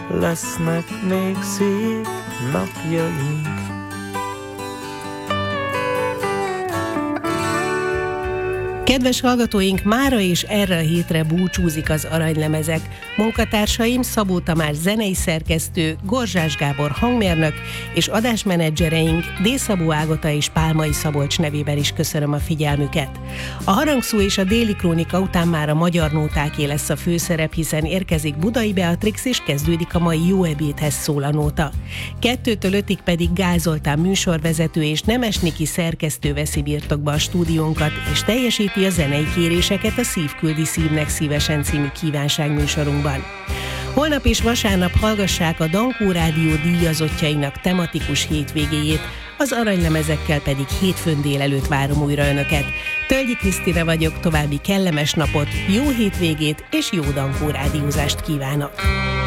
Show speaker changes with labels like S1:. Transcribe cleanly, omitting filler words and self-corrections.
S1: lesznek még szép napjaink.
S2: Kedves hallgatóink, mára és erre a hétre búcsúzik az Aranylemezek. Munkatársaim Szabó Tamás zenei szerkesztő, Gorzsás Gábor hangmérnök és adásmenedzsereink D. Szabó Ágota és Pálmai Szabolcs nevében is köszönöm a figyelmüket. A Harangszó és a Déli Krónika után már a Magyar Nótáké lesz a főszerep, hiszen érkezik Budai Beatrix és kezdődik a mai Jó ebédhez szól a nóta. 2-től 5-ig pedig Gál Zoltán műsorvezető és Nemes Niki szerkesztő veszi birtokba a stúdiónkat, és teljesíti a zenei kéréseket a Szív küldi szívnek szívesen című kívánságműsorunkban. Holnap és vasárnap hallgassák a Dankó Rádió díjazottjainak tematikus hétvégéjét, az Aranylemezekkel pedig hétfőn délelőtt várom újra Önöket. Tölgyi Krisztina vagyok, további kellemes napot, jó hétvégét és jó Dankó rádiózást kívánok!